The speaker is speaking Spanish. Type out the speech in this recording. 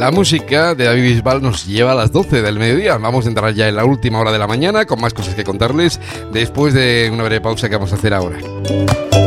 La música de David Bisbal nos lleva a las 12 del mediodía. Vamos a entrar ya en la última hora de la mañana con más cosas que contarles después de una breve pausa que vamos a hacer ahora.